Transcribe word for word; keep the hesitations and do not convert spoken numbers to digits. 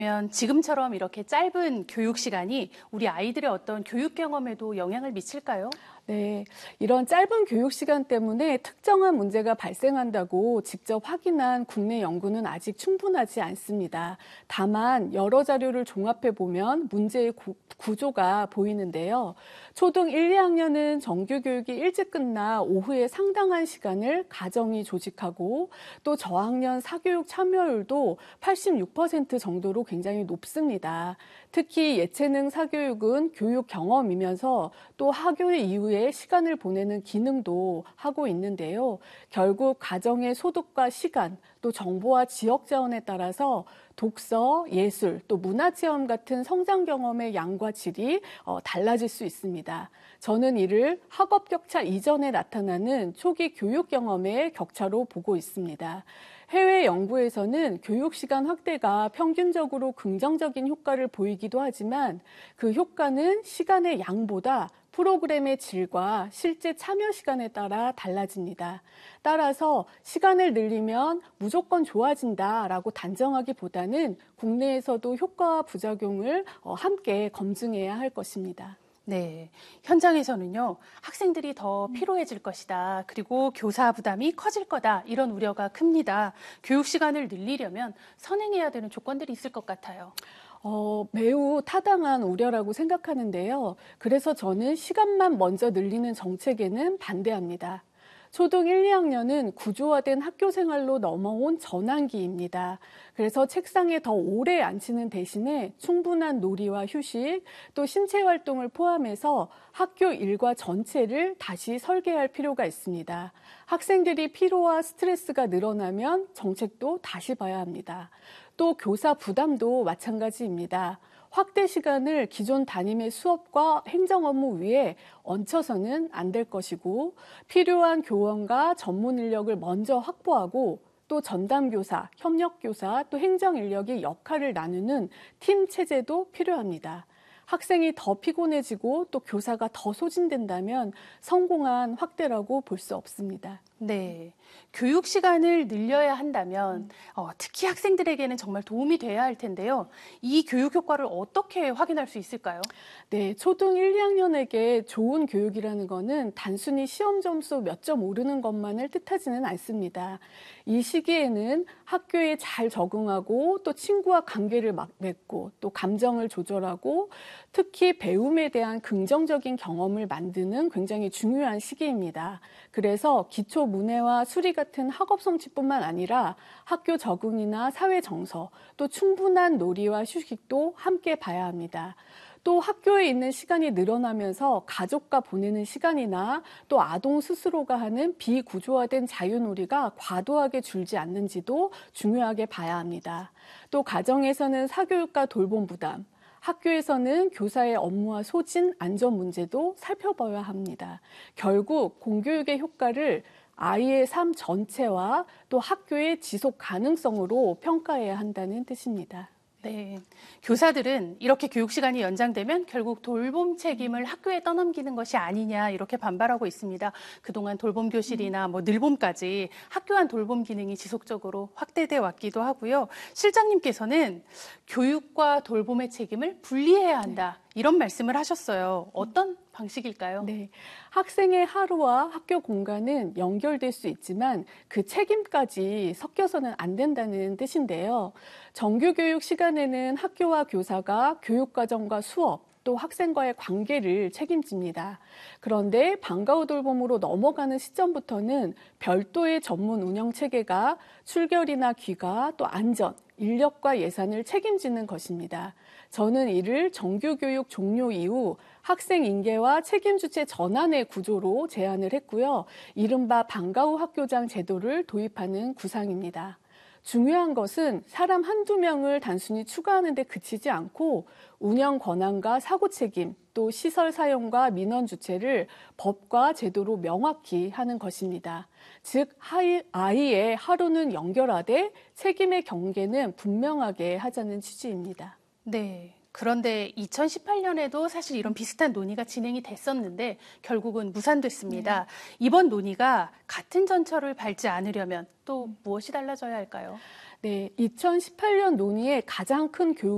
그러면 지금처럼 이렇게 짧은 교육 시간이 우리 아이들의 어떤 교육 경험에도 영향을 미칠까요? 네, 이런 짧은 교육 시간 때문에 특정한 문제가 발생한다고 직접 확인한 국내 연구는 아직 충분하지 않습니다. 다만 여러 자료를 종합해 보면 문제의 구, 구조가 보이는데요. 초등 일, 이 학년은 정규 교육이 일찍 끝나 오후에 상당한 시간을 가정이 조직하고 또 저학년 사교육 참여율도 팔십육 퍼센트 정도로 굉장히 높습니다. 특히 예체능 사교육은 교육 경험이면서 또 학교 이후에 시간을 보내는 기능도 하고 있는데요. 결국 가정의 소득과 시간, 또 정보와 지역 자원에 따라서 독서, 예술, 또 문화체험 같은 성장 경험의 양과 질이 달라질 수 있습니다. 저는 이를 학업 격차 이전에 나타나는 초기 교육 경험의 격차로 보고 있습니다. 해외 연구에서는 교육 시간 확대가 평균적으로 긍정적인 효과를 보이기도 하지만 그 효과는 시간의 양보다 프로그램의 질과 실제 참여 시간에 따라 달라집니다. 따라서 시간을 늘리면 무조건 좋아진다라고 단정하기보다는 국내에서도 효과와 부작용을 함께 검증해야 할 것입니다. 네, 현장에서는요, 학생들이 더 피로해질 것이다. 그리고 교사 부담이 커질 거다. 이런 우려가 큽니다. 교육 시간을 늘리려면 선행해야 되는 조건들이 있을 것 같아요. 어, 매우 타당한 우려라고 생각하는데요. 그래서 저는 시간만 먼저 늘리는 정책에는 반대합니다. 초등 일, 이 학년은 구조화된 학교 생활로 넘어온 전환기입니다. 그래서 책상에 더 오래 앉히는 대신에 충분한 놀이와 휴식, 또 신체 활동을 포함해서 학교 일과 전체를 다시 설계할 필요가 있습니다. 학생들이 피로와 스트레스가 늘어나면 정책도 다시 봐야 합니다. 또 교사 부담도 마찬가지입니다. 확대 시간을 기존 담임의 수업과 행정 업무 위에 얹혀서는 안 될 것이고 필요한 교원과 전문 인력을 먼저 확보하고 또 전담교사, 협력교사, 또 행정 인력이 역할을 나누는 팀 체제도 필요합니다. 학생이 더 피곤해지고 또 교사가 더 소진된다면 성공한 확대라고 볼 수 없습니다. 네, 교육 시간을 늘려야 한다면 어, 특히 학생들에게는 정말 도움이 돼야 할 텐데요. 이 교육 효과를 어떻게 확인할 수 있을까요? 네, 초등 일, 이 학년에게 좋은 교육이라는 것은 단순히 시험 점수 몇 점 오르는 것만을 뜻하지는 않습니다. 이 시기에는 학교에 잘 적응하고 또 친구와 관계를 맺고 또 감정을 조절하고 특히 배움에 대한 긍정적인 경험을 만드는 굉장히 중요한 시기입니다. 그래서 기초 문해와 수리 같은 학업 성취뿐만 아니라 학교 적응이나 사회 정서, 또 충분한 놀이와 휴식도 함께 봐야 합니다. 또 학교에 있는 시간이 늘어나면서 가족과 보내는 시간이나 또 아동 스스로가 하는 비구조화된 자유놀이가 과도하게 줄지 않는지도 중요하게 봐야 합니다. 또 가정에서는 사교육과 돌봄 부담, 학교에서는 교사의 업무와 소진, 안전 문제도 살펴봐야 합니다. 결국 공교육의 효과를 아이의 삶 전체와 또 학교의 지속 가능성으로 평가해야 한다는 뜻입니다. 네, 교사들은 이렇게 교육 시간이 연장되면 결국 돌봄 책임을 학교에 떠넘기는 것이 아니냐 이렇게 반발하고 있습니다. 그동안 돌봄 교실이나 뭐 늘봄까지 학교 안 돌봄 기능이 지속적으로 확대돼 왔기도 하고요. 실장님께서는 교육과 돌봄의 책임을 분리해야 한다. 이런 말씀을 하셨어요. 어떤 방식일까요? 네, 학생의 하루와 학교 공간은 연결될 수 있지만 그 책임까지 섞여서는 안 된다는 뜻인데요. 정규교육 시간에는 학교와 교사가 교육과정과 수업, 또 학생과의 관계를 책임집니다. 그런데 방과 후 돌봄으로 넘어가는 시점부터는 별도의 전문 운영 체계가 출결이나 귀가, 또 안전, 인력과 예산을 책임지는 것입니다. 저는 이를 정규교육 종료 이후 학생 인계와 책임 주체 전환의 구조로 제안을 했고요. 이른바 방과 후 학교장 제도를 도입하는 구상입니다. 중요한 것은 사람 한두 명을 단순히 추가하는 데 그치지 않고 운영 권한과 사고 책임, 또 시설 사용과 민원 주체를 법과 제도로 명확히 하는 것입니다. 즉, 아이의 하루는 연결하되 책임의 경계는 분명하게 하자는 취지입니다. 네. 그런데 이천십팔 년에도 사실 이런 비슷한 논의가 진행이 됐었는데 결국은 무산됐습니다. 네. 이번 논의가 같은 전철을 밟지 않으려면 또 무엇이 달라져야 할까요? 네, 이천십팔 년 논의의 가장 큰 교훈